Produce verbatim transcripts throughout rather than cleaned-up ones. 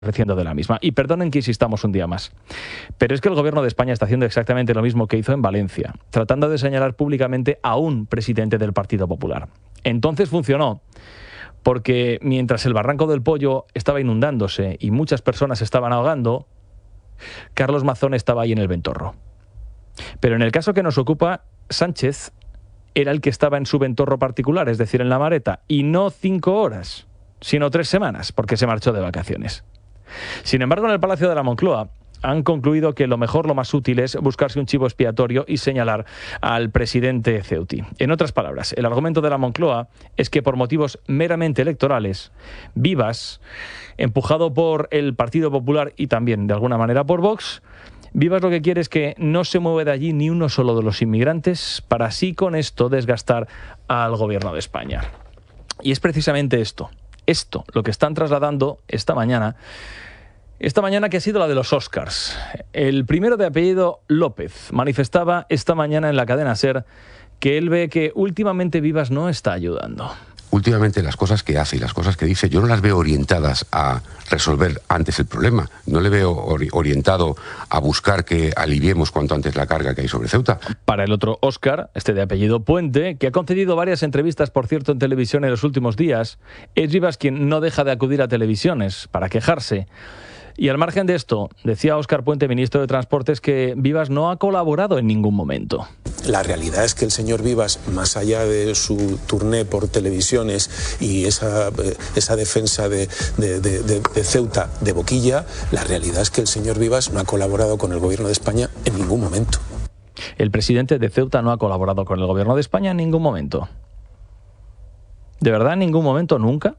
ofreciendo de la misma. Y perdonen que insistamos un día más, pero es que el gobierno de España está haciendo exactamente lo mismo que hizo en Valencia, tratando de señalar públicamente a un presidente del Partido Popular. Entonces funcionó, porque mientras el Barranco del Pollo estaba inundándose y muchas personas se estaban ahogando, Carlos Mazón estaba ahí en el ventorro. Pero en el caso que nos ocupa, Sánchez era el que estaba en su ventorro particular, es decir, en la Mareta, y no cinco horas, sino tres semanas, porque se marchó de vacaciones. Sin embargo, en el Palacio de la Moncloa han concluido que lo mejor, lo más útil es buscarse un chivo expiatorio y señalar al presidente Ceuti. En otras palabras, el argumento de la Moncloa es que por motivos meramente electorales, Vivas, empujado por el Partido Popular y también de alguna manera por Vox, Vivas lo que quiere es que no se mueva de allí ni uno solo de los inmigrantes para así con esto desgastar al gobierno de España. Y es precisamente esto, esto lo que están trasladando esta mañana Esta mañana que ha sido la de los Oscars. El primero de apellido López manifestaba esta mañana en la cadena SER que él ve que últimamente Vivas no está ayudando. Últimamente las cosas que hace y las cosas que dice yo no las veo orientadas a resolver antes el problema. No le veo ori- orientado a buscar que aliviemos cuanto antes la carga que hay sobre Ceuta. Para el otro Óscar, este de apellido Puente, que ha concedido varias entrevistas, por cierto, en televisión en los últimos días, es Vivas quien no deja de acudir a televisiones para quejarse. Y al margen de esto, decía Óscar Puente, ministro de Transportes, que Vivas no ha colaborado en ningún momento. La realidad es que el señor Vivas, más allá de su turné por televisiones y esa, esa defensa de, de, de, de, de Ceuta de boquilla, la realidad es que el señor Vivas no ha colaborado con el gobierno de España en ningún momento. El presidente de Ceuta no ha colaborado con el gobierno de España en ningún momento. ¿De verdad en ningún momento? ¿Nunca?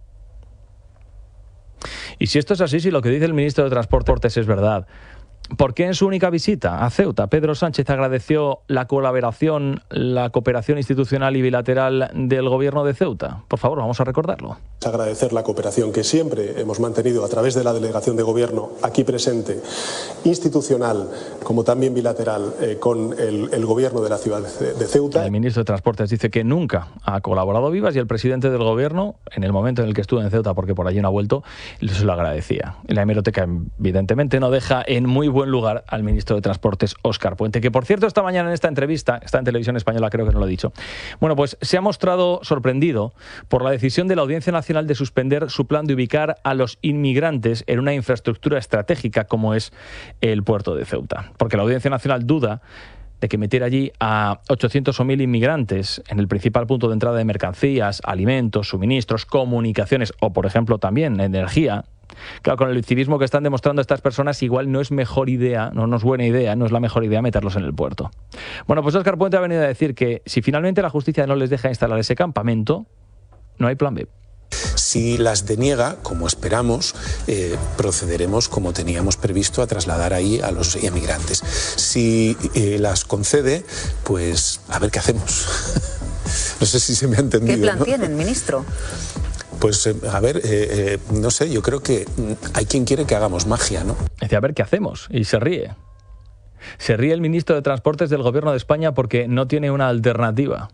Y si esto es así, si lo que dice el ministro de Transportes es verdad, ¿por qué en su única visita a Ceuta Pedro Sánchez agradeció la colaboración, la cooperación institucional y bilateral del gobierno de Ceuta? Por favor, vamos a recordarlo. Agradecer la cooperación que siempre hemos mantenido a través de la delegación de gobierno aquí presente, institucional como también bilateral, eh, con el, el gobierno de la ciudad de, de Ceuta. El ministro de Transportes dice que nunca ha colaborado Vivas y el presidente del gobierno, en el momento en el que estuvo en Ceuta, porque por allí no ha vuelto, se lo agradecía. La hemeroteca, evidentemente, no deja en muy buen lugar al ministro de Transportes, Óscar Puente, que por cierto esta mañana en esta entrevista, está en Televisión Española, creo que no lo he dicho, bueno, pues se ha mostrado sorprendido por la decisión de la Audiencia Nacional de suspender su plan de ubicar a los inmigrantes en una infraestructura estratégica como es el puerto de Ceuta. Porque la Audiencia Nacional duda de que meter allí a ochocientos o mil inmigrantes en el principal punto de entrada de mercancías, alimentos, suministros, comunicaciones o, por ejemplo, también energía. Claro, con el civismo que están demostrando estas personas, igual no es mejor idea, no, no es buena idea, no es la mejor idea meterlos en el puerto. Bueno, pues Óscar Puente ha venido a decir que si finalmente la justicia no les deja instalar ese campamento, no hay plan B. Si las deniega, como esperamos, eh, procederemos como teníamos previsto a trasladar ahí a los inmigrantes. Si eh, las concede, pues a ver qué hacemos. No sé si se me ha entendido. ¿Qué plan ¿no? tienen, ministro? Pues eh, a ver, eh, eh, no sé, yo creo que hay quien quiere que hagamos magia, ¿no? Dice, a ver qué hacemos, y se ríe. Se ríe el ministro de Transportes del Gobierno de España porque no tiene una alternativa.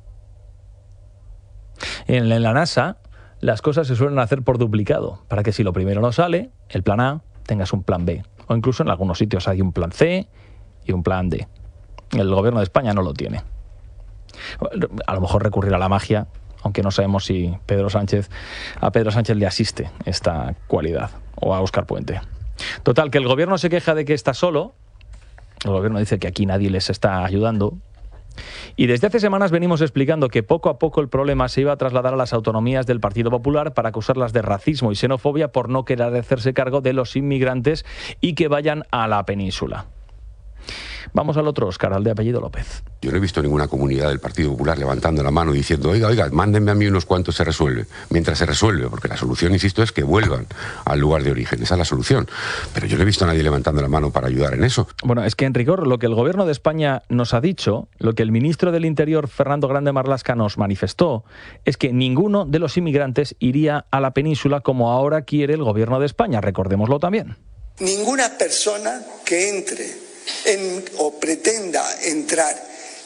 En la NASA las cosas se suelen hacer por duplicado, para que si lo primero no sale, el plan A, tengas un plan B. O incluso en algunos sitios hay un plan C y un plan D. El gobierno de España no lo tiene. A lo mejor recurrir a la magia, aunque no sabemos si Pedro Sánchez, a Pedro Sánchez le asiste esta cualidad, o a Óscar Puente. Total, que el gobierno se queja de que está solo, el gobierno dice que aquí nadie les está ayudando, y desde hace semanas venimos explicando que poco a poco el problema se iba a trasladar a las autonomías del Partido Popular para acusarlas de racismo y xenofobia por no querer hacerse cargo de los inmigrantes y que vayan a la península. Vamos al otro Óscar, al de apellido López. Yo no he visto ninguna comunidad del Partido Popular levantando la mano y diciendo, oiga, oiga, mándenme a mí unos cuantos, se resuelve. Mientras se resuelve, porque la solución, insisto, es que vuelvan al lugar de origen. Esa es la solución. Pero yo no he visto a nadie levantando la mano para ayudar en eso. Bueno, es que en rigor lo que el gobierno de España nos ha dicho, lo que el ministro del Interior, Fernando Grande Marlaska, nos manifestó, es que ninguno de los inmigrantes iría a la península como ahora quiere el gobierno de España. Recordémoslo también. Ninguna persona que entre en, o pretenda entrar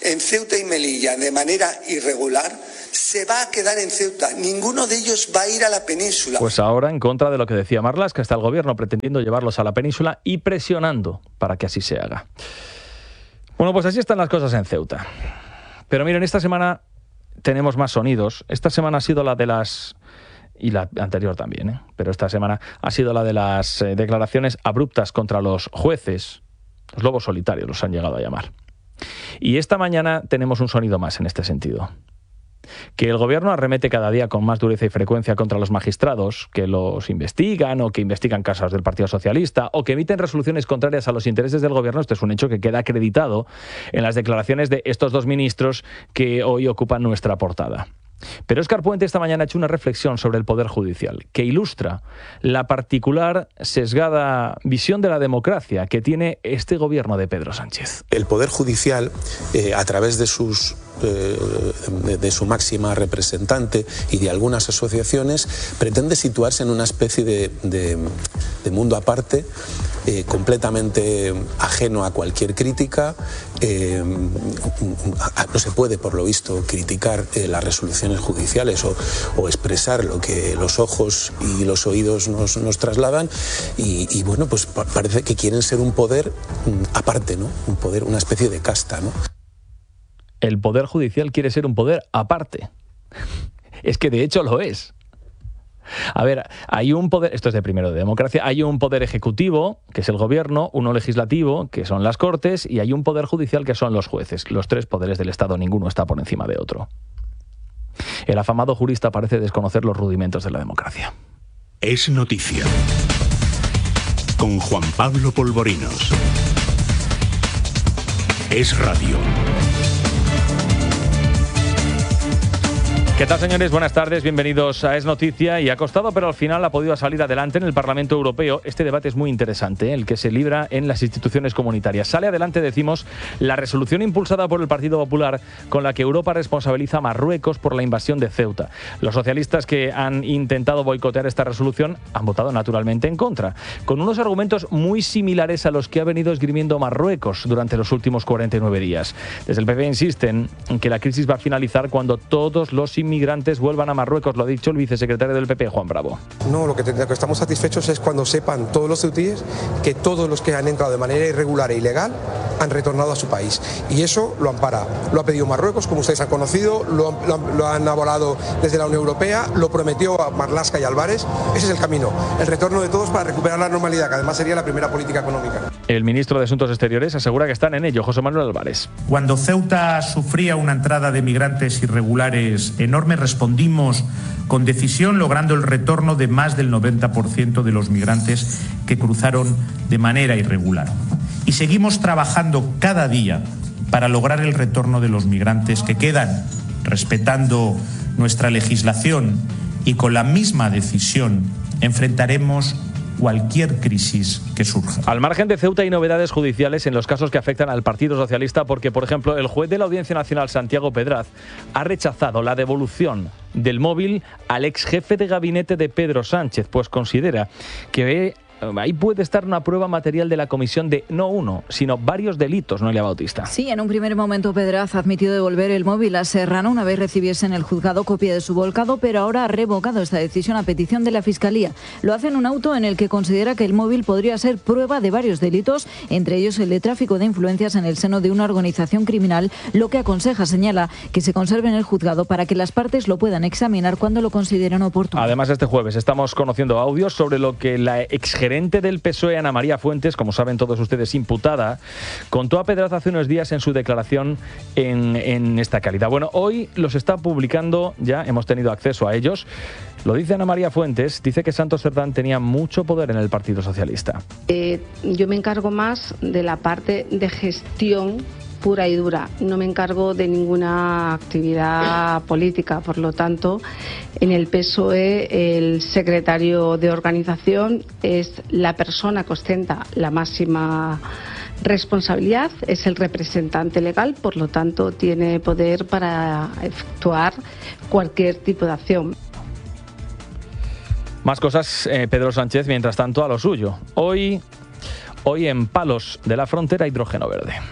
en Ceuta y Melilla de manera irregular, se va a quedar en Ceuta. Ninguno de ellos va a ir a la península. Pues ahora, en contra de lo que decía Marlaska, está el gobierno pretendiendo llevarlos a la península y presionando para que así se haga. Bueno, pues así están las cosas en Ceuta. Pero miren, esta semana tenemos más sonidos. Esta semana ha sido la de las... y la anterior también, ¿eh? Pero esta semana ha sido la de las eh, declaraciones abruptas contra los jueces. Los lobos solitarios los han llegado a llamar. Y esta mañana tenemos un sonido más en este sentido. Que el gobierno arremete cada día con más dureza y frecuencia contra los magistrados que los investigan o que investigan casos del Partido Socialista o que emiten resoluciones contrarias a los intereses del gobierno. Este es un hecho que queda acreditado en las declaraciones de estos dos ministros que hoy ocupan nuestra portada. Pero Óscar Puente esta mañana ha hecho una reflexión sobre el Poder Judicial que ilustra la particular sesgada visión de la democracia que tiene este gobierno de Pedro Sánchez. El Poder Judicial, eh, a través de sus eh, de, de su máxima representante y de algunas asociaciones, pretende situarse en una especie de, de, de mundo aparte, Eh, completamente ajeno a cualquier crítica. Eh, no se puede, por lo visto, criticar eh, las resoluciones judiciales o, o expresar lo que los ojos y los oídos nos, nos trasladan y, y bueno, pues pa- parece que quieren ser un poder mm, aparte, ¿no? Un poder, una especie de casta, ¿no? El Poder Judicial quiere ser un poder aparte. Es que de hecho lo es. A ver, hay un poder, esto es de primero de democracia, hay un poder ejecutivo, que es el gobierno, uno legislativo, que son las Cortes, y hay un poder judicial, que son los jueces. Los tres poderes del Estado, ninguno está por encima de otro. El afamado jurista parece desconocer los rudimentos de la democracia. Es noticia. Con Juan Pablo Polvorinos. Es radio. ¿Qué tal, señores? Buenas tardes, bienvenidos a Es Noticia. Y ha costado, pero al final ha podido salir adelante en el Parlamento Europeo. Este debate es muy interesante, ¿eh? El que se libra en las instituciones comunitarias. Sale adelante, decimos, la resolución impulsada por el Partido Popular con la que Europa responsabiliza a Marruecos por la invasión de Ceuta. Los socialistas que han intentado boicotear esta resolución han votado naturalmente en contra, con unos argumentos muy similares a los que ha venido esgrimiendo Marruecos durante los últimos cuarenta y nueve días. Desde el P P insisten en que la crisis va a finalizar cuando todos los inmigrantes migrantes vuelvan a Marruecos, lo ha dicho el vicesecretario del P P, Juan Bravo. No, lo que, te, lo que estamos satisfechos es cuando sepan todos los ceutíes que todos los que han entrado de manera irregular e ilegal han retornado a su país. Y eso lo ampara. Lo ha pedido Marruecos, como ustedes han conocido, lo, lo, lo han avalado desde la Unión Europea, lo prometió a Marlaska y Álvarez. Ese es el camino, el retorno de todos para recuperar la normalidad, que además sería la primera política económica. El ministro de Asuntos Exteriores asegura que están en ello, José Manuel Álvarez. Cuando Ceuta sufría una entrada de migrantes irregulares enorme, respondimos con decisión, logrando el retorno de más del noventa por ciento de los migrantes que cruzaron de manera irregular. Y seguimos trabajando cada día para lograr el retorno de los migrantes que quedan, respetando nuestra legislación, y con la misma decisión enfrentaremos cualquier crisis que surja. Al margen de Ceuta hay novedades judiciales en los casos que afectan al Partido Socialista, porque, por ejemplo, el juez de la Audiencia Nacional, Santiago Pedraz, ha rechazado la devolución del móvil al ex jefe de gabinete de Pedro Sánchez, pues considera que ahí puede estar una prueba material de la comisión de no uno, sino varios delitos, Noelia Bautista. Sí, en un primer momento Pedraz ha admitido devolver el móvil a Serrano una vez recibiese en el juzgado copia de su volcado, pero ahora ha revocado esta decisión a petición de la Fiscalía. Lo hace en un auto en el que considera que el móvil podría ser prueba de varios delitos, entre ellos el de tráfico de influencias en el seno de una organización criminal, lo que aconseja, señala, que se conserve en el juzgado para que las partes lo puedan examinar cuando lo consideren oportuno. Además, este jueves estamos conociendo audios sobre lo que la exgerente del P S O E, Ana María Fuentes, como saben todos ustedes, imputada, contó a Pedraz hace unos días en su declaración en, en esta calidad. Bueno, hoy los está publicando, ya hemos tenido acceso a ellos. Lo dice Ana María Fuentes, dice que Santos Cerdán tenía mucho poder en el Partido Socialista. Eh, yo me encargo más de la parte de gestión pura y dura. No me encargo de ninguna actividad política, por lo tanto, en el P S O E el secretario de organización es la persona que ostenta la máxima responsabilidad, es el representante legal, por lo tanto tiene poder para efectuar cualquier tipo de acción. Más cosas, eh, Pedro Sánchez, mientras tanto, a lo suyo. Hoy, hoy en Palos de la Frontera, hidrógeno verde.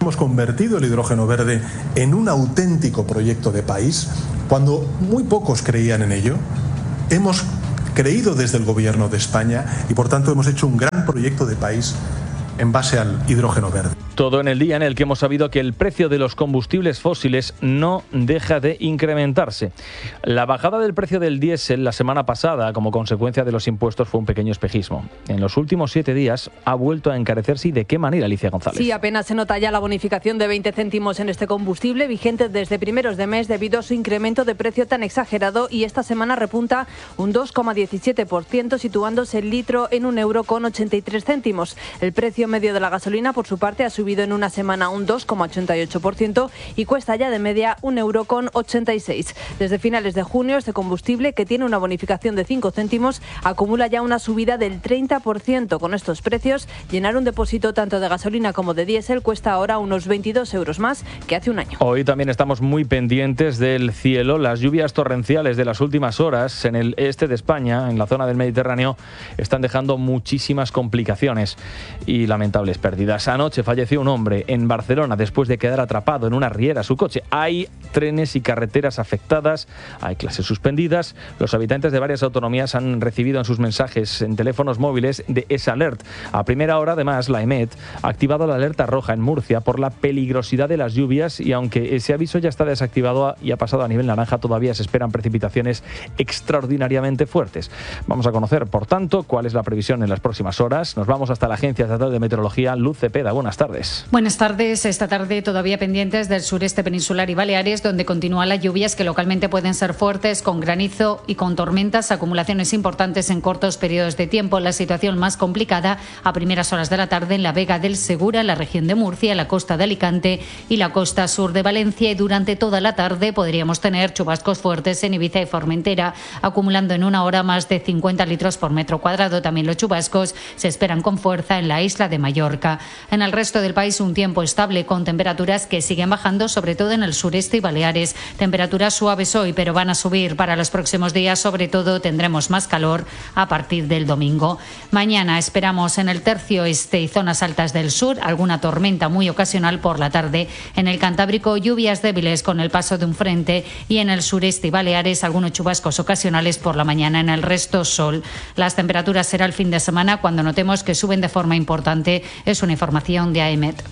hemos convertido el hidrógeno verde en un auténtico proyecto de país, cuando muy pocos creían en ello. Hemos creído desde el Gobierno de España y, por tanto, hemos hecho un gran proyecto de país en base al hidrógeno verde. Todo en el día en el que hemos sabido que el precio de los combustibles fósiles no deja de incrementarse. La bajada del precio del diésel la semana pasada, como consecuencia de los impuestos, fue un pequeño espejismo. En los últimos siete días ha vuelto a encarecerse. ¿Y de qué manera, Alicia González? Sí, apenas se nota ya la bonificación de veinte céntimos en este combustible, vigente desde primeros de mes debido a su incremento de precio tan exagerado, y esta semana repunta un dos coma diecisiete por ciento, situándose el litro en un euro con ochenta y tres céntimos. El precio medio de la gasolina, por su parte, ha subido en una semana un dos coma ochenta y ocho por ciento y cuesta ya de media un euro con ochenta y seis. Desde finales de junio, este combustible, que tiene una bonificación de cinco céntimos, acumula ya una subida del treinta por ciento. Con estos precios, llenar un depósito tanto de gasolina como de diésel cuesta ahora unos veintidós euros más que hace un año. Hoy también estamos muy pendientes del cielo. Las lluvias torrenciales de las últimas horas en el este de España, en la zona del Mediterráneo, están dejando muchísimas complicaciones y lamentables pérdidas. Anoche falleció un hombre en Barcelona después de quedar atrapado en una riera su coche. Hay trenes y carreteras afectadas, hay clases suspendidas. Los habitantes de varias autonomías han recibido en sus mensajes en teléfonos móviles de esa alert. A primera hora, además, la EMET ha activado la alerta roja en Murcia por la peligrosidad de las lluvias, y aunque ese aviso ya está desactivado y ha pasado a nivel naranja, todavía se esperan precipitaciones extraordinariamente fuertes. Vamos a conocer, por tanto, cuál es la previsión en las próximas horas. Nos vamos hasta la Agencia Estatal de Meteorología. Luz Cepeda, buenas tardes. Buenas tardes. Esta tarde todavía pendientes del sureste peninsular y Baleares, donde continúan las lluvias que localmente pueden ser fuertes, con granizo y con tormentas, acumulaciones importantes en cortos periodos de tiempo. La situación más complicada a primeras horas de la tarde en la Vega del Segura, en la región de Murcia, la costa de Alicante y la costa sur de Valencia, y durante toda la tarde podríamos tener chubascos fuertes en Ibiza y Formentera, acumulando en una hora más de cincuenta litros por metro cuadrado. También los chubascos se esperan con fuerza en la isla de Mallorca. En el resto del país, un tiempo estable con temperaturas que siguen bajando, sobre todo en el sureste y Baleares. Temperaturas suaves hoy, pero van a subir para los próximos días. Sobre todo tendremos más calor a partir del domingo. Mañana esperamos en el tercio este y zonas altas del sur alguna tormenta muy ocasional por la tarde. En el Cantábrico, lluvias débiles con el paso de un frente, y en el sureste y Baleares algunos chubascos ocasionales por la mañana. En el resto, sol. Las temperaturas será el fin de semana cuando notemos que suben de forma importante. Es una información de AEMET.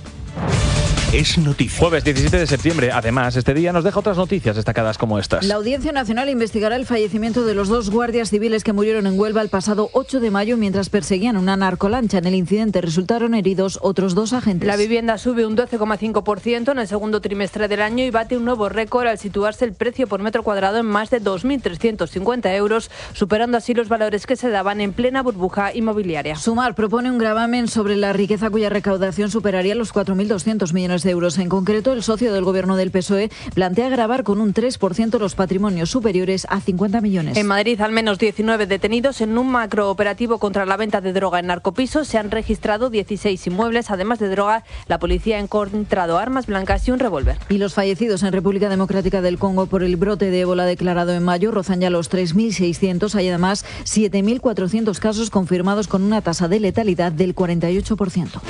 Es noticia. Jueves diecisiete de septiembre. Además, este día nos deja otras noticias destacadas como estas. La Audiencia Nacional investigará el fallecimiento de los dos guardias civiles que murieron en Huelva el pasado ocho de mayo mientras perseguían una narcolancha. En el incidente resultaron heridos otros dos agentes. La vivienda sube un doce coma cinco por ciento en el segundo trimestre del año y bate un nuevo récord al situarse el precio por metro cuadrado en más de dos mil trescientos cincuenta euros, superando así los valores que se daban en plena burbuja inmobiliaria. Sumar propone un gravamen sobre la riqueza cuya recaudación superaría los cuatro mil doscientos millones de euros. En concreto, el socio del gobierno del P S O E plantea gravar con un tres por ciento los patrimonios superiores a cincuenta millones. En Madrid, al menos diecinueve detenidos en un macrooperativo contra la venta de droga en narcopisos. Se han registrado dieciséis inmuebles. Además de droga, la policía ha encontrado armas blancas y un revólver. Y los fallecidos en República Democrática del Congo por el brote de ébola declarado en mayo rozan ya los tres mil seiscientos. Hay además siete mil cuatrocientos casos confirmados con una tasa de letalidad del cuarenta y ocho por ciento.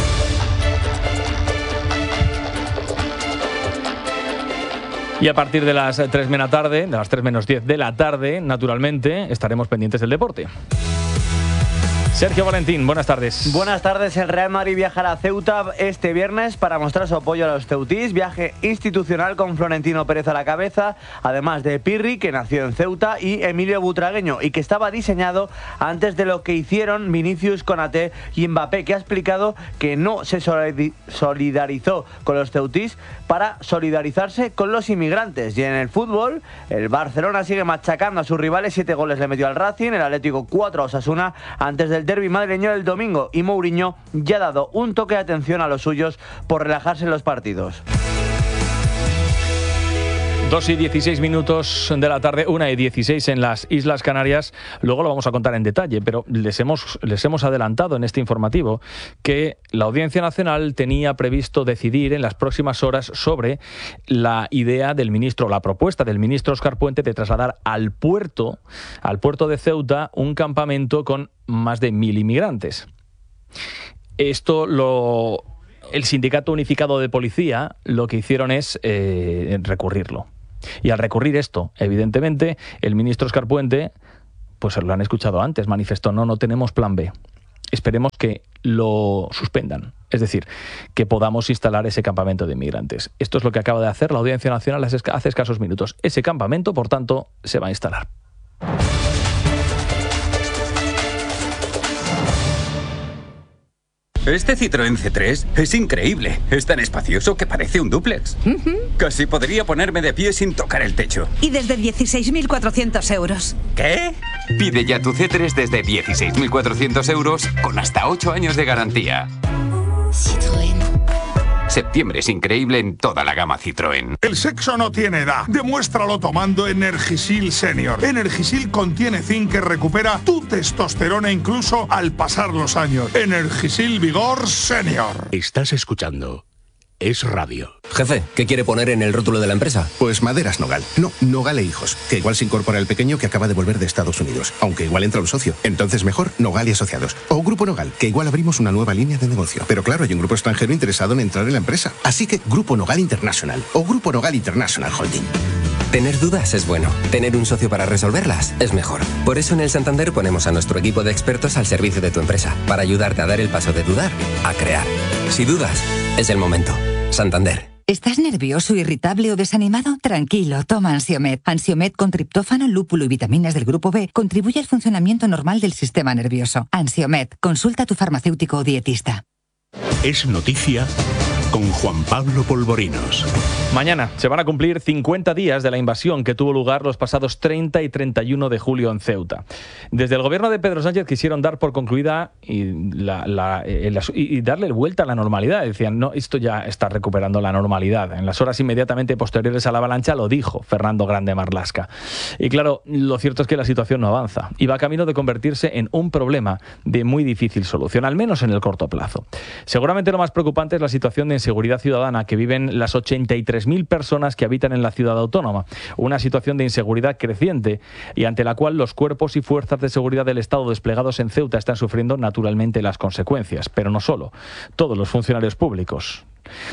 Y a partir de las tres menos tarde, de las tres menos diez de la tarde, naturalmente, estaremos pendientes del deporte. Sergio Valentín, buenas tardes. Buenas tardes. El Real Madrid viajará a Ceuta este viernes para mostrar su apoyo a los ceutís. Viaje institucional con Florentino Pérez a la cabeza, además de Pirri, que nació en Ceuta, y Emilio Butragueño, y que estaba diseñado antes de lo que hicieron Vinicius, Konaté y Mbappé, que ha explicado que no se solidarizó con los ceutís para solidarizarse con los inmigrantes. Y en el fútbol, el Barcelona sigue machacando a sus rivales. Siete goles le metió al Racing, el Atlético cuatro a Osasuna antes del derbi madrileño del domingo, y Mourinho ya ha dado un toque de atención a los suyos por relajarse en los partidos. dos y dieciséis minutos de la tarde, una y dieciséis en las Islas Canarias. Luego lo vamos a contar en detalle, pero les hemos, les hemos adelantado en este informativo que la Audiencia Nacional tenía previsto decidir en las próximas horas sobre la idea del ministro, la propuesta del ministro Óscar Puente de trasladar al puerto, al puerto de Ceuta, un campamento con más de mil inmigrantes. Esto lo el Sindicato Unificado de Policía lo que hicieron es eh, recurrirlo. Y al recurrir esto, evidentemente, el ministro Escarpuente, pues lo han escuchado antes, manifestó, no, no tenemos plan B. Esperemos que lo suspendan. Es decir, que podamos instalar ese campamento de inmigrantes. Esto es lo que acaba de hacer la Audiencia Nacional hace escasos minutos. Ese campamento, por tanto, se va a instalar. Este Citroën C tres es increíble. Es tan espacioso que parece un dúplex. Uh-huh. Casi podría ponerme de pie sin tocar el techo. Y desde dieciséis mil cuatrocientos euros. ¿Qué? Pide ya tu C tres desde dieciséis mil cuatrocientos euros con hasta ocho años de garantía. Citroën. Septiembre es increíble en toda la gama Citroën. El sexo no tiene edad. Demuéstralo tomando Energisil Senior. Energisil contiene zinc que recupera tu testosterona incluso al pasar los años. Energisil Vigor Senior. Estás escuchando Es Radio. Jefe, ¿qué quiere poner en el rótulo de la empresa? Pues Maderas Nogal. No, Nogal e Hijos. Que igual se incorpora el pequeño que acaba de volver de Estados Unidos. Aunque igual entra un socio. Entonces mejor Nogal y Asociados. O Grupo Nogal, que igual abrimos una nueva línea de negocio. Pero claro, hay un grupo extranjero interesado en entrar en la empresa. Así que Grupo Nogal International. O Grupo Nogal International Holding. Tener dudas es bueno. Tener un socio para resolverlas es mejor. Por eso en el Santander ponemos a nuestro equipo de expertos al servicio de tu empresa. Para ayudarte a dar el paso de dudar a crear. Si dudas, es el momento. Santander. ¿Estás nervioso, irritable o desanimado? Tranquilo, toma Ansiomed. Ansiomed con triptófano, lúpulo y vitaminas del grupo B contribuye al funcionamiento normal del sistema nervioso. Ansiomed, consulta a tu farmacéutico o dietista. Es noticia con Juan Pablo Polvorinos. Mañana se van a cumplir cincuenta días de la invasión que tuvo lugar los pasados treinta y treinta y uno de julio en Ceuta. Desde el gobierno de Pedro Sánchez quisieron dar por concluida y, la, la, el, y darle vuelta a la normalidad. Decían, no, esto ya está recuperando la normalidad. En las horas inmediatamente posteriores a la avalancha lo dijo Fernando Grande Marlaska. Y claro, lo cierto es que la situación no avanza y va camino de convertirse en un problema de muy difícil solución, al menos en el corto plazo. Seguramente lo más preocupante es la situación de inseguridad ciudadana que viven las ochenta y tres mil personas que habitan en la ciudad autónoma. Una situación de inseguridad creciente y ante la cual los cuerpos y fuerzas de seguridad del Estado desplegados en Ceuta están sufriendo naturalmente las consecuencias. Pero no solo, todos los funcionarios públicos.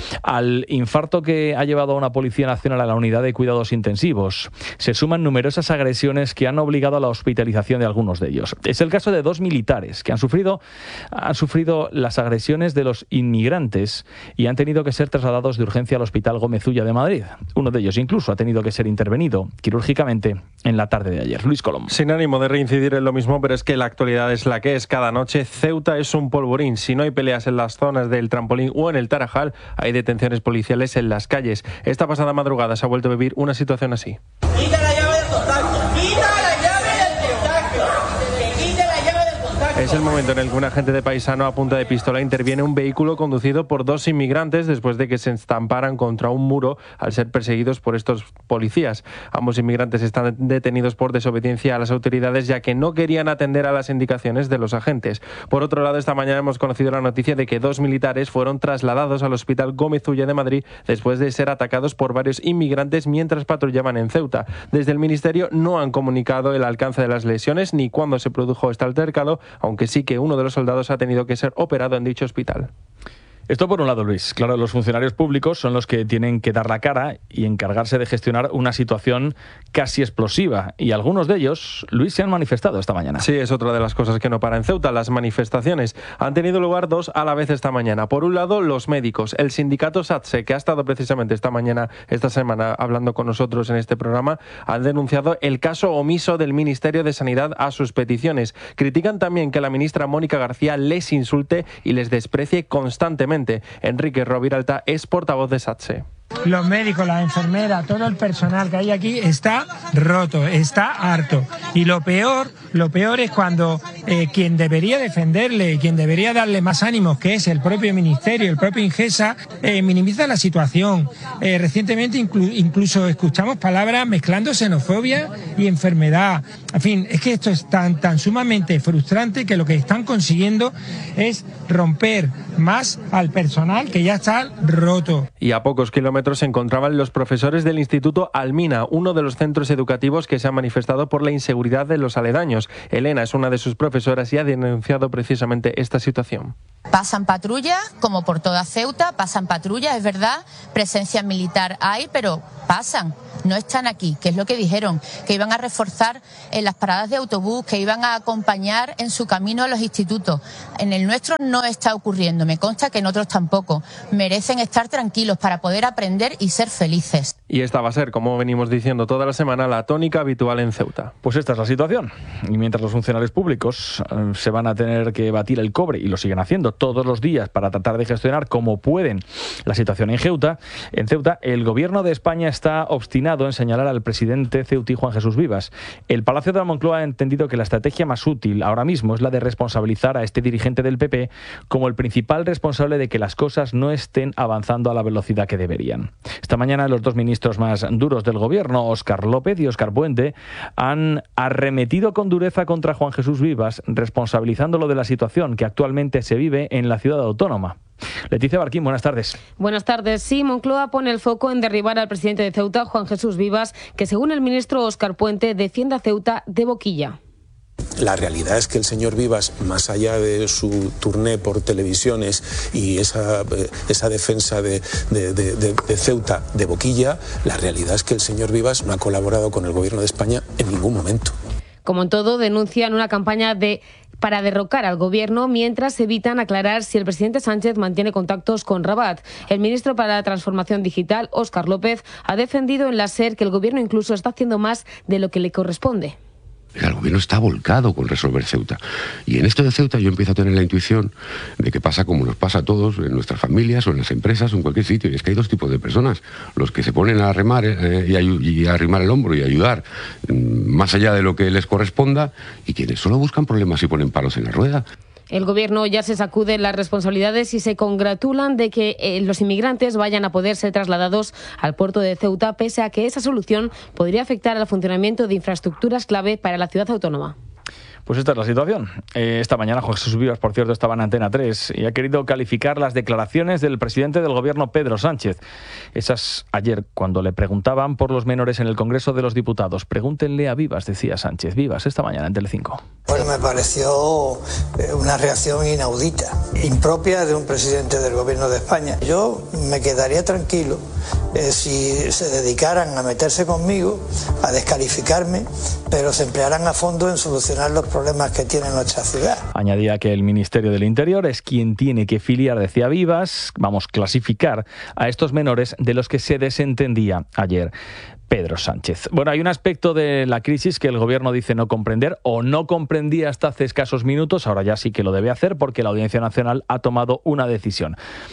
Al infarto que ha llevado a una Policía Nacional a la unidad de cuidados intensivos se suman numerosas agresiones que han obligado a la hospitalización de algunos de ellos. Es el caso de dos militares que han sufrido, han sufrido las agresiones de los inmigrantes y han tenido que ser trasladados de urgencia al Hospital Gómez Ulla de Madrid. Uno de ellos incluso ha tenido que ser intervenido quirúrgicamente en la tarde de ayer. Luis Colom. Sin ánimo de reincidir en lo mismo, pero es que la actualidad es la que es cada noche. Ceuta es un polvorín. Si no hay peleas en las zonas del Trampolín o en el Tarajal, hay detenciones policiales en las calles. Esta pasada madrugada se ha vuelto a vivir una situación así. ¡Quita la llave del contacto! ¡Quita la llave del contacto! ¡Quita la llave del contacto! Es el momento en el que un agente de paisano a punta de pistola interviene un vehículo conducido por dos inmigrantes después de que se estamparan contra un muro al ser perseguidos por estos policías. Ambos inmigrantes están detenidos por desobediencia a las autoridades ya que no querían atender a las indicaciones de los agentes. Por otro lado, esta mañana hemos conocido la noticia de que dos militares fueron trasladados al Hospital Gómez Ulla de Madrid después de ser atacados por varios inmigrantes mientras patrullaban en Ceuta. Desde el Ministerio no han comunicado el alcance de las lesiones ni cuándo se produjo este altercado, aunque sí que uno de los soldados ha tenido que ser operado en dicho hospital. Esto por un lado, Luis. Claro, los funcionarios públicos son los que tienen que dar la cara y encargarse de gestionar una situación casi explosiva. Y algunos de ellos, Luis, se han manifestado esta mañana. Sí, es otra de las cosas que no para en Ceuta. Las manifestaciones han tenido lugar dos a la vez esta mañana. Por un lado, los médicos. El sindicato SATSE, que ha estado precisamente esta mañana, esta semana, hablando con nosotros en este programa, han denunciado el caso omiso del Ministerio de Sanidad a sus peticiones. Critican también que la ministra Mónica García les insulte y les desprecie constantemente. Enrique Roviralta es portavoz de SATSE. Los médicos, las enfermeras, todo el personal que hay aquí está roto, está harto. Y lo peor, lo peor es cuando eh, quien debería defenderle, quien debería darle más ánimos, que es el propio Ministerio, el propio Ingesa, eh, minimiza la situación. Eh, recientemente inclu- incluso escuchamos palabras mezclando xenofobia y enfermedad. En fin, es que esto es tan, tan sumamente frustrante que lo que están consiguiendo es romper más al personal que ya está roto. Y a pocos kilómetros kilómetros se encontraban los profesores del Instituto Almina, uno de los centros educativos que se han manifestado por la inseguridad de los aledaños. Elena es una de sus profesoras y ha denunciado precisamente esta situación. Pasan patrullas, como por toda Ceuta, pasan patrullas, es verdad, presencia militar hay, pero pasan, no están aquí, que es lo que dijeron, que iban a reforzar en las paradas de autobús, que iban a acompañar en su camino a los institutos. En el nuestro no está ocurriendo, me consta que en otros tampoco. Merecen estar tranquilos para poder aprender y ser felices. Y esta va a ser, como venimos diciendo toda la semana, la tónica habitual en Ceuta. Pues esta es la situación. Y mientras los funcionarios públicos eh, se van a tener que batir el cobre, y lo siguen haciendo todos los días para tratar de gestionar como pueden la situación en Ceuta, en Ceuta, el gobierno de España está obstinado en señalar al presidente ceutí Juan Jesús Vivas. El Palacio de la Moncloa ha entendido que la estrategia más útil ahora mismo es la de responsabilizar a este dirigente del P P como el principal responsable de que las cosas no estén avanzando a la velocidad que deberían. Esta mañana los dos ministros más duros del gobierno, Óscar López y Óscar Puente, han arremetido con dureza contra Juan Jesús Vivas, responsabilizándolo de la situación que actualmente se vive en la ciudad autónoma. Leticia Barquín, buenas tardes. Buenas tardes. Sí, Moncloa pone el foco en derribar al presidente de Ceuta, Juan Jesús Vivas, que según el ministro Óscar Puente defiende a Ceuta de boquilla. La realidad es que el señor Vivas, más allá de su turné por televisiones y esa, esa defensa de, de, de, de Ceuta de boquilla, la realidad es que el señor Vivas no ha colaborado con el gobierno de España en ningún momento. Como en todo, denuncian una campaña de para derrocar al gobierno mientras evitan aclarar si el presidente Sánchez mantiene contactos con Rabat. El ministro para la Transformación Digital, Óscar López, ha defendido en la SER que el gobierno incluso está haciendo más de lo que le corresponde. El gobierno está volcado con resolver Ceuta. Y en esto de Ceuta yo empiezo a tener la intuición de que pasa como nos pasa a todos, en nuestras familias o en las empresas o en cualquier sitio. Y es que hay dos tipos de personas. Los que se ponen a remar eh, y, a, y a arrimar el hombro y ayudar mm, más allá de lo que les corresponda, y quienes solo buscan problemas y ponen palos en la rueda. El gobierno ya se sacude las responsabilidades y se congratulan de que eh, los inmigrantes vayan a poder ser trasladados al puerto de Ceuta, pese a que esa solución podría afectar al funcionamiento de infraestructuras clave para la ciudad autónoma. Pues esta es la situación. Eh, esta mañana Juan Jesús Vivas, por cierto, estaba en Antena tres y ha querido calificar las declaraciones del presidente del gobierno, Pedro Sánchez. Esas ayer, cuando le preguntaban por los menores en el Congreso de los Diputados. Pregúntenle a Vivas, decía Sánchez. Vivas, esta mañana en Telecinco. Bueno, me pareció una reacción inaudita, impropia de un presidente del gobierno de España. Yo me quedaría tranquilo eh, si se dedicaran a meterse conmigo, a descalificarme, pero se emplearan a fondo en solucionar los problemas que tiene nuestra ciudad. Añadía que el Ministerio del Interior es quien tiene que filiar, decía Vivas, vamos, clasificar a estos menores de los que se desentendía ayer Pedro Sánchez. Bueno, hay un aspecto de la crisis que el gobierno dice no comprender o no comprendía hasta hace escasos minutos, ahora ya sí que lo debe hacer porque la Audiencia Nacional ha tomado una decisión.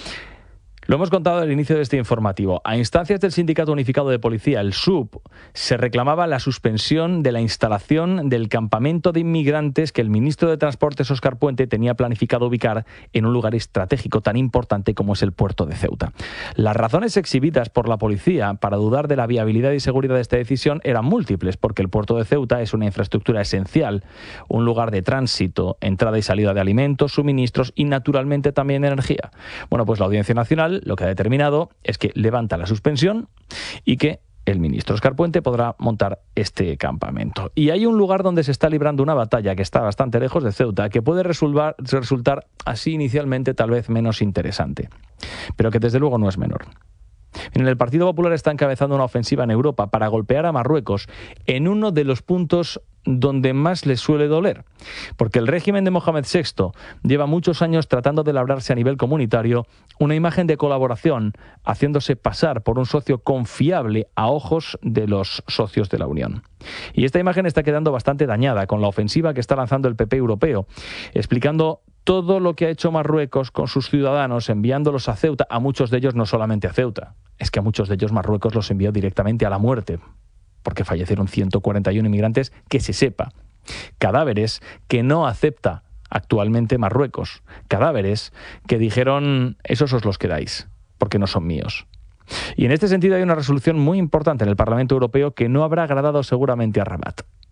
Lo hemos contado al inicio de este informativo. A instancias del Sindicato Unificado de Policía, el S U P, se reclamaba la suspensión de la instalación del campamento de inmigrantes que el ministro de Transportes, Óscar Puente, tenía planificado ubicar en un lugar estratégico tan importante como es el puerto de Ceuta. Las razones exhibidas por la policía para dudar de la viabilidad y seguridad de esta decisión eran múltiples, porque el puerto de Ceuta es una infraestructura esencial, un lugar de tránsito, entrada y salida de alimentos, suministros y, naturalmente, también energía. Bueno, pues la Audiencia Nacional lo que ha determinado es que levanta la suspensión y que el ministro Óscar Puente podrá montar este campamento. Y hay un lugar donde se está librando una batalla que está bastante lejos de Ceuta, que puede resultar, resultar así inicialmente tal vez menos interesante, pero que desde luego no es menor. En el Partido Popular está encabezando una ofensiva en Europa para golpear a Marruecos en uno de los puntos donde más les suele doler, porque el régimen de Mohamed sexto lleva muchos años tratando de labrarse a nivel comunitario una imagen de colaboración, haciéndose pasar por un socio confiable a ojos de los socios de la Unión. Y esta imagen está quedando bastante dañada con la ofensiva que está lanzando el P P europeo, explicando todo lo que ha hecho Marruecos con sus ciudadanos, enviándolos a Ceuta, a muchos de ellos no solamente a Ceuta, es que a muchos de ellos Marruecos los envió directamente a la muerte, porque fallecieron ciento cuarenta y uno inmigrantes, que se sepa. Cadáveres que no acepta actualmente Marruecos. Cadáveres que dijeron, esos os los quedáis, porque no son míos. Y en este sentido hay una resolución muy importante en el Parlamento Europeo que no habrá agradado seguramente a Rabat.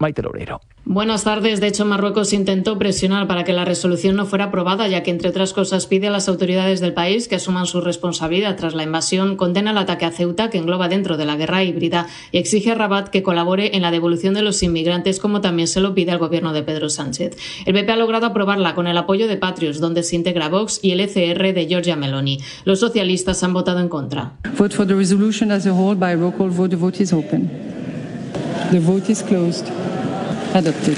Maite Loureiro. Buenas tardes. De hecho, Marruecos intentó presionar para que la resolución no fuera aprobada, ya que, entre otras cosas, pide a las autoridades del país que asuman su responsabilidad tras la invasión, condena el ataque a Ceuta, que engloba dentro de la guerra híbrida, y exige a Rabat que colabore en la devolución de los inmigrantes, como también se lo pide al gobierno de Pedro Sánchez. El P P ha logrado aprobarla con el apoyo de Patriots, donde se integra Vox, y el E C R de Giorgia Meloni. Los socialistas han votado en contra. Vote for the resolution as a whole by roll call vote. The vote is open. The vote is closed. Adopted.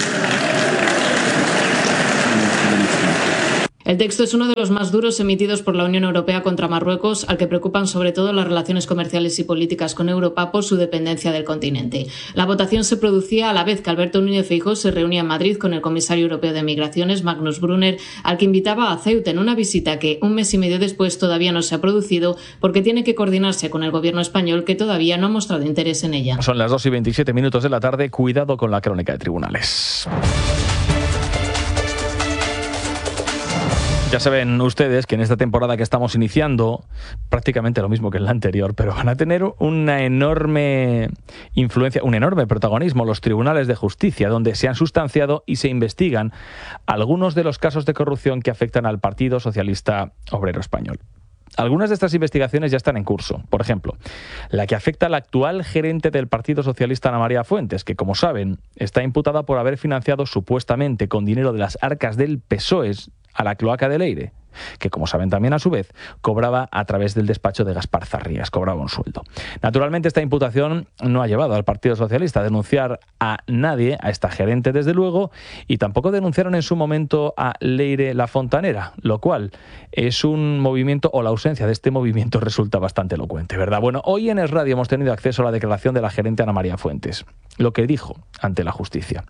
El texto es uno de los más duros emitidos por la Unión Europea contra Marruecos, al que preocupan sobre todo las relaciones comerciales y políticas con Europa por su dependencia del continente. La votación se producía a la vez que Alberto Núñez Feijóo se reunía en Madrid con el comisario europeo de Migraciones, Magnus Brunner, al que invitaba a Ceuta en una visita que un mes y medio después todavía no se ha producido porque tiene que coordinarse con el gobierno español, que todavía no ha mostrado interés en ella. Son las dos y veintisiete minutos de la tarde. Cuidado con la crónica de tribunales. Ya saben ustedes que en esta temporada que estamos iniciando, prácticamente lo mismo que en la anterior, pero van a tener una enorme influencia, un enorme protagonismo los tribunales de justicia, donde se han sustanciado y se investigan algunos de los casos de corrupción que afectan al Partido Socialista Obrero Español. Algunas de estas investigaciones ya están en curso. Por ejemplo, la que afecta al actual gerente del Partido Socialista, Ana María Fuentes, que, como saben, está imputada por haber financiado supuestamente con dinero de las arcas del P S O E a la cloaca de Leire, que, como saben también a su vez, cobraba a través del despacho de Gaspar Zarrías, cobraba un sueldo. Naturalmente, esta imputación no ha llevado al Partido Socialista a denunciar a nadie, a esta gerente desde luego, y tampoco denunciaron en su momento a Leire la Fontanera, lo cual es un movimiento, o la ausencia de este movimiento resulta bastante elocuente, ¿verdad? Bueno, hoy en Es Radio hemos tenido acceso a la declaración de la gerente Ana María Fuentes, lo que dijo ante la justicia.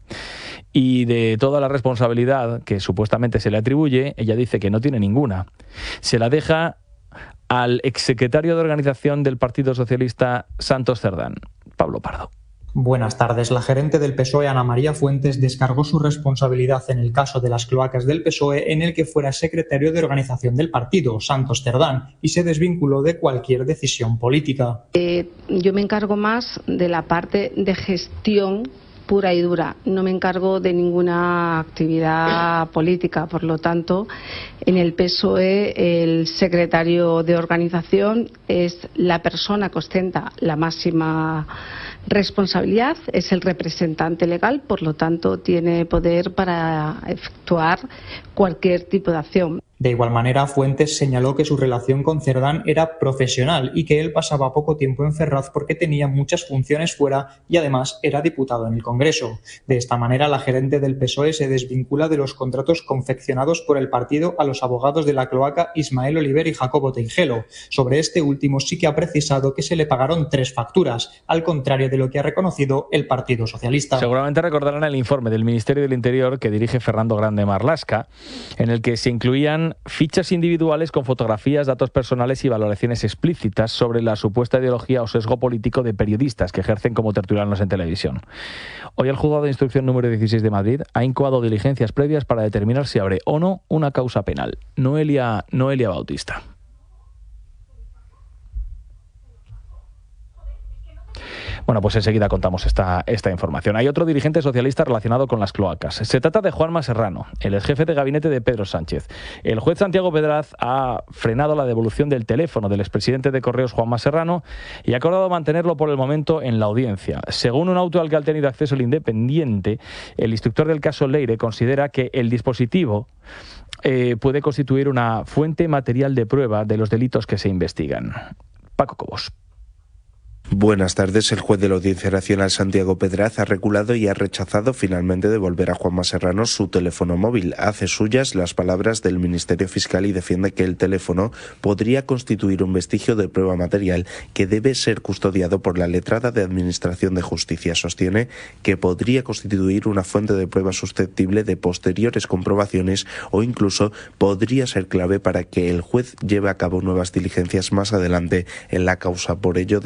Y de toda la responsabilidad que supuestamente se le atribuye, ella dice que no tiene ninguna. Se la deja al exsecretario de organización del Partido Socialista, Santos Cerdán, Pablo Pardo. Buenas tardes. La gerente del P S O E, Ana María Fuentes, descargó su responsabilidad en el caso de las cloacas del P S O E en el que fuera secretario de organización del partido, Santos Cerdán, y se desvinculó de cualquier decisión política. Eh, yo me encargo más de la parte de gestión pura y dura. No me encargo de ninguna actividad política. Por lo tanto, en el P S O E el secretario de organización es la persona que ostenta la máxima responsabilidad, es el representante legal, por lo tanto tiene poder para efectuar cualquier tipo de acción. De igual manera, Fuentes señaló que su relación con Cerdán era profesional y que él pasaba poco tiempo en Ferraz porque tenía muchas funciones fuera y además era diputado en el Congreso. De esta manera, la gerente del P S O E se desvincula de los contratos confeccionados por el partido a los abogados de la cloaca Ismael Oliver y Jacobo Teijelo. Sobre este último sí que ha precisado que se le pagaron tres facturas, al contrario de lo que ha reconocido el Partido Socialista. Seguramente recordarán el informe del Ministerio del Interior que dirige Fernando Grande Marlasca, en el que se incluían fichas individuales con fotografías, datos personales y valoraciones explícitas sobre la supuesta ideología o sesgo político de periodistas que ejercen como tertulianos en televisión. Hoy el Juzgado de Instrucción número dieciséis de Madrid ha incoado diligencias previas para determinar si abre o no una causa penal. Noelia, Noelia Bautista. Bueno, pues enseguida contamos esta, esta información. Hay otro dirigente socialista relacionado con las cloacas. Se trata de Juanma Serrano, el jefe de gabinete de Pedro Sánchez. El juez Santiago Pedraz ha frenado la devolución del teléfono del expresidente de Correos, Juanma Serrano, y ha acordado mantenerlo por el momento en la audiencia. Según un auto al que ha tenido acceso el Independiente, el instructor del caso Leire considera que el dispositivo eh, puede constituir una fuente material de prueba de los delitos que se investigan. Paco Cobos. Buenas tardes. El juez de la Audiencia Nacional, Santiago Pedraz, ha reculado y ha rechazado finalmente devolver a Juanma Serrano su teléfono móvil. Hace suyas las palabras del Ministerio Fiscal y defiende que el teléfono podría constituir un vestigio de prueba material que debe ser custodiado por la letrada de Administración de Justicia. Sostiene que podría constituir una fuente de prueba susceptible de posteriores comprobaciones o incluso podría ser clave para que el juez lleve a cabo nuevas diligencias más adelante en la causa. Por ello, decide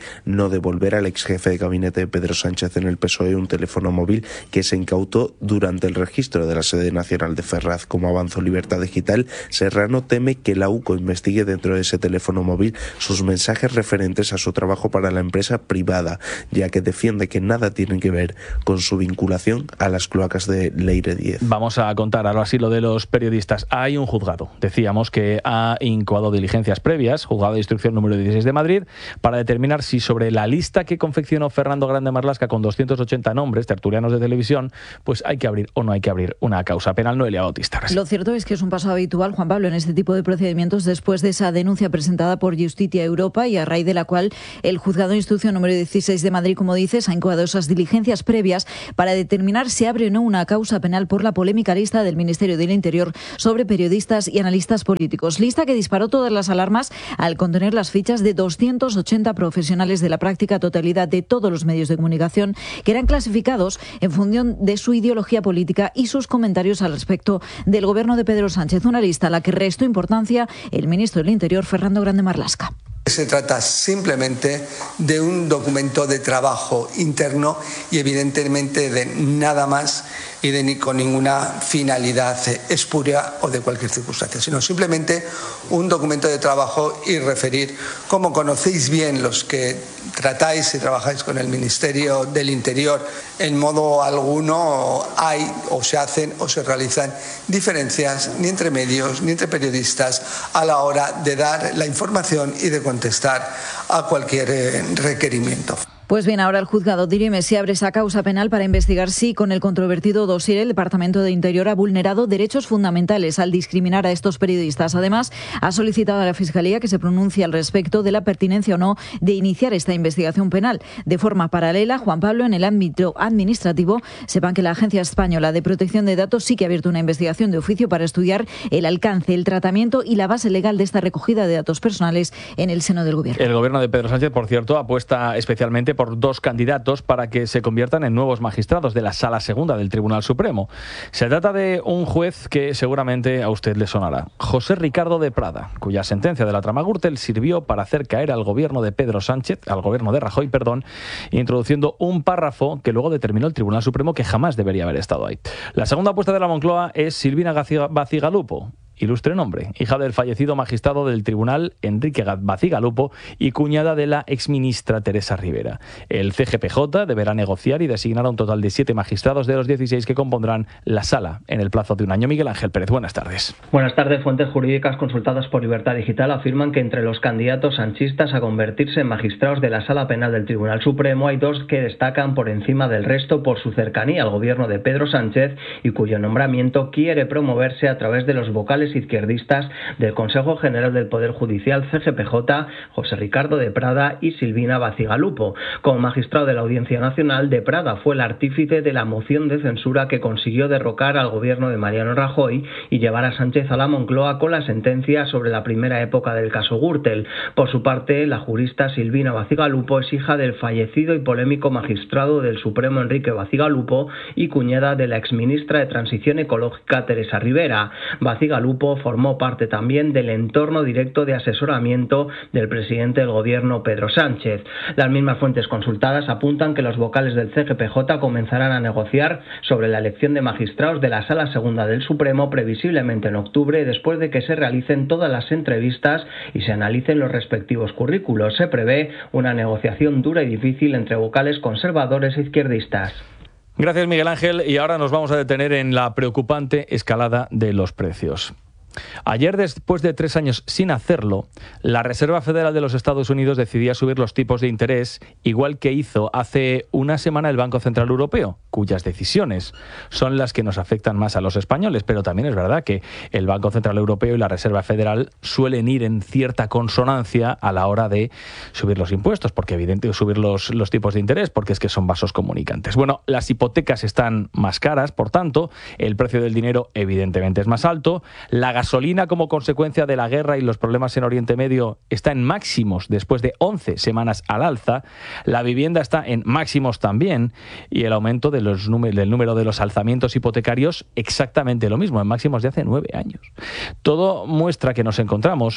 no devolver al ex jefe de gabinete de Pedro Sánchez en el P S O E un teléfono móvil que se incautó durante el registro de la sede nacional de Ferraz. Como avanzó Libertad Digital, Serrano teme que la U C O investigue dentro de ese teléfono móvil sus mensajes referentes a su trabajo para la empresa privada, ya que defiende que nada tienen que ver con su vinculación a las cloacas de Leire diez. Vamos a contar ahora sí lo de los periodistas. Hay un juzgado, decíamos, que ha incoado diligencias previas, juzgado de instrucción número dieciséis de Madrid, para determinar si sobre la lista que confeccionó Fernando Grande Marlaska con doscientos ochenta nombres, tertulianos de televisión, pues hay que abrir o no hay que abrir una causa penal. Noelia Bautista. Lo cierto es que es un paso habitual, Juan Pablo, en este tipo de procedimientos después de esa denuncia presentada por Justitia Europa y a raíz de la cual el juzgado de instrucción número dieciséis de Madrid, como dices, ha incoado esas diligencias previas para determinar si abre o no una causa penal por la polémica lista del Ministerio del Interior sobre periodistas y analistas políticos. Lista que disparó todas las alarmas al contener las fichas de doscientos ochenta profesionales de la práctica totalidad de todos los medios de comunicación que eran clasificados en función de su ideología política y sus comentarios al respecto del gobierno de Pedro Sánchez. Una lista a la que restó importancia el ministro del Interior, Fernando Grande Marlaska. Se trata simplemente de un documento de trabajo interno y evidentemente de nada más y de ni con ninguna finalidad espuria o de cualquier circunstancia, sino simplemente un documento de trabajo y referir, como conocéis bien los que tratáis y trabajáis con el Ministerio del Interior, en modo alguno hay o se hacen o se realizan diferencias ni entre medios ni entre periodistas a la hora de dar la información y de contestar a cualquier requerimiento. Pues bien, ahora el juzgado dirime si abre esa causa penal para investigar si con el controvertido dossier el Departamento de Interior ha vulnerado derechos fundamentales al discriminar a estos periodistas. Además, ha solicitado a la Fiscalía que se pronuncie al respecto de la pertinencia o no de iniciar esta investigación penal. De forma paralela, Juan Pablo, en el ámbito administrativo, sepan que la Agencia Española de Protección de Datos sí que ha abierto una investigación de oficio para estudiar el alcance, el tratamiento y la base legal de esta recogida de datos personales en el seno del Gobierno. El Gobierno de Pedro Sánchez, por cierto, apuesta especialmente por dos candidatos para que se conviertan en nuevos magistrados de la Sala Segunda del Tribunal Supremo. Se trata de un juez que seguramente a usted le sonará, José Ricardo de Prada, cuya sentencia de la trama Gürtel sirvió para hacer caer al gobierno de Pedro Sánchez, al gobierno de Rajoy, perdón, introduciendo un párrafo que luego determinó el Tribunal Supremo que jamás debería haber estado ahí. La segunda apuesta de la Moncloa es Silvina Bacigalupo. Ilustre nombre, hija del fallecido magistrado del tribunal Enrique Bacigalupo y cuñada de la exministra Teresa Rivera. El C G P J deberá negociar y designar a un total de siete magistrados de los dieciséis que compondrán la sala en el plazo de un año. Miguel Ángel Pérez, buenas tardes. Buenas tardes. Fuentes jurídicas consultadas por Libertad Digital afirman que entre los candidatos sanchistas a convertirse en magistrados de la Sala Penal del Tribunal Supremo hay dos que destacan por encima del resto por su cercanía al gobierno de Pedro Sánchez y cuyo nombramiento quiere promoverse a través de los vocales izquierdistas del Consejo General del Poder Judicial C G P J, José Ricardo de Prada y Silvina Bacigalupo. Como magistrado de la Audiencia Nacional, de Prada fue el artífice de la moción de censura que consiguió derrocar al gobierno de Mariano Rajoy y llevar a Sánchez a la Moncloa con la sentencia sobre la primera época del caso Gürtel. Por su parte, la jurista Silvina Bacigalupo es hija del fallecido y polémico magistrado del Supremo Enrique Bacigalupo y cuñada de la exministra de Transición Ecológica Teresa Rivera. Bacigalupo formó parte también del entorno directo de asesoramiento del presidente del gobierno Pedro Sánchez. Las mismas fuentes consultadas apuntan que los vocales del C G P J comenzarán a negociar sobre la elección de magistrados de la Sala Segunda del Supremo previsiblemente en octubre, después de que se realicen todas las entrevistas y se analicen los respectivos currículos. Se prevé una negociación dura y difícil entre vocales conservadores e izquierdistas. Gracias, Miguel Ángel. Y ahora nos vamos a detener en la preocupante escalada de los precios. Ayer, después de tres años sin hacerlo, la Reserva Federal de los Estados Unidos decidía subir los tipos de interés, igual que hizo hace una semana el Banco Central Europeo, cuyas decisiones son las que nos afectan más a los españoles. Pero también es verdad que el Banco Central Europeo y la Reserva Federal suelen ir en cierta consonancia a la hora de subir los impuestos, porque evidentemente subir los, los tipos de interés, porque es que son vasos comunicantes. Bueno, las hipotecas están más caras, por tanto, el precio del dinero evidentemente es más alto, la gasolina gasolina como consecuencia de la guerra y los problemas en Oriente Medio está en máximos después de once semanas al alza, la vivienda está en máximos también y el aumento de los número, del número de los alzamientos hipotecarios exactamente lo mismo, en máximos de hace nueve años. Todo muestra que nos encontramos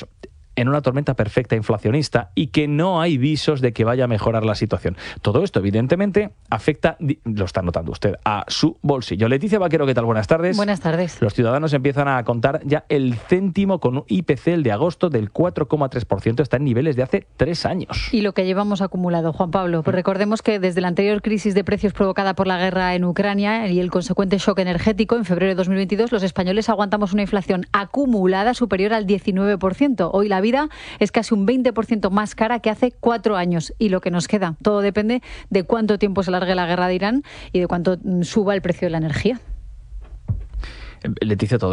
en una tormenta perfecta inflacionista y que no hay visos de que vaya a mejorar la situación. Todo esto, evidentemente, afecta, lo está notando usted, a su bolsillo. Leticia Vaquero, ¿qué tal? Buenas tardes. Buenas tardes. Los ciudadanos empiezan a contar ya el céntimo con un I P C, el de agosto, del cuatro coma tres por ciento, está en niveles de hace tres años. Y lo que llevamos acumulado, Juan Pablo. Pues recordemos que desde la anterior crisis de precios provocada por la guerra en Ucrania y el consecuente shock energético en febrero de dos mil veintidós, los españoles aguantamos una inflación acumulada superior al diecinueve por ciento. Hoy la vida es casi un veinte por ciento más cara que hace cuatro años. Y lo que nos queda, todo depende de cuánto tiempo se alargue la guerra de Irán y de cuánto suba el precio de la energía. Leticia, todo